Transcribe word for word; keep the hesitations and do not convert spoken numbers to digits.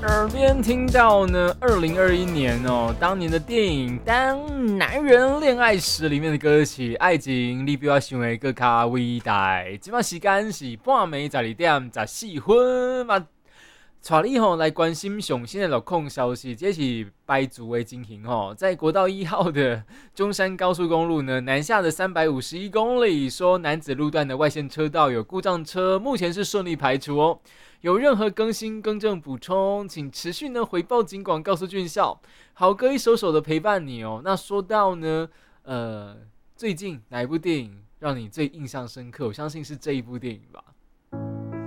耳边听到呢，二零二一年哦，当年的电影《当男人恋爱时》里面的歌曲《爱情你比我想的更加伟大》。现在时间是半暝十二点十四分嘛。带你吼来关心上新的路况消息，这是白族的情形吼，在国道一号的中山高速公路呢，南下的三百五十一公里，说南子路段的外线车道有故障车，目前是顺利排除哦。有任何更新、更正、补充，请持续呢回报警广，告诉俊孝，好哥一手手的陪伴你哦。那说到呢，呃，最近哪一部电影让你最印象深刻？我相信是这一部电影吧。